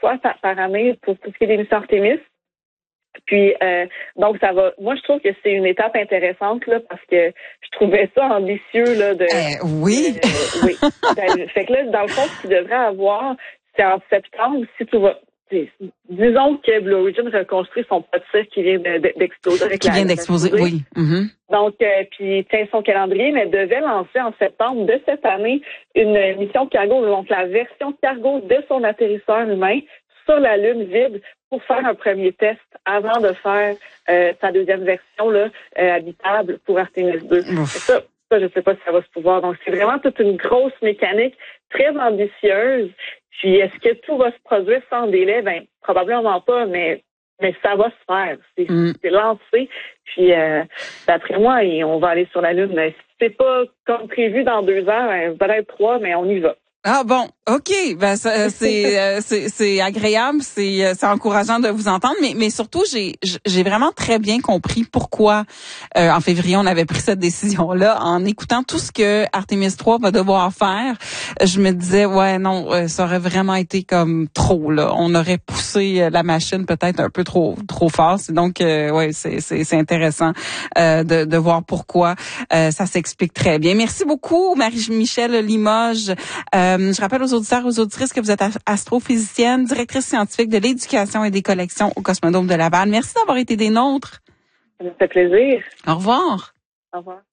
fois par année pour tout ce qui est des missions Artemis. Puis donc ça va. Moi, je trouve que c'est une étape intéressante là parce que je trouvais ça ambitieux là de. Oui. Oui. Fait que là, dans le fond, ce qu'il devrait avoir, c'est en septembre si tout va. Disons que Blue Origin reconstruit son pas de tir qui vient d'exploser. Qui vient d'exploser, oui. Mm-hmm. Donc, puis tient son calendrier, mais devait lancer en septembre de cette année une mission cargo, donc la version cargo de son atterrisseur humain sur la Lune vide pour faire un premier test avant de faire sa deuxième version là habitable pour Artemis 2. Ça, je sais pas si ça va se pouvoir. Donc, c'est vraiment toute une grosse mécanique très ambitieuse. Puis, est-ce que tout va se produire sans délai? Ben, probablement pas, mais ça va se faire. C'est lancé. Puis, d'après moi, on va aller sur la Lune. Si c'est pas comme prévu dans 2 ans, peut-être 3, mais on y va. Ah bon, OK, ben c'est agréable, c'est encourageant de vous entendre, mais surtout j'ai vraiment très bien compris pourquoi en février on avait pris cette décision là en écoutant tout ce que Artemis 3 va devoir faire. Je me disais ouais non, ça aurait vraiment été comme trop là, on aurait poussé la machine peut-être un peu trop fort. Donc ouais, c'est intéressant de voir pourquoi ça s'explique très bien. Merci beaucoup Marie-Michèle Limoges. Je rappelle aux auditeurs et aux auditrices que vous êtes astrophysicienne, directrice scientifique de l'éducation et des collections au Cosmodome de Laval. Merci d'avoir été des nôtres. Ça me fait plaisir. Au revoir. Au revoir.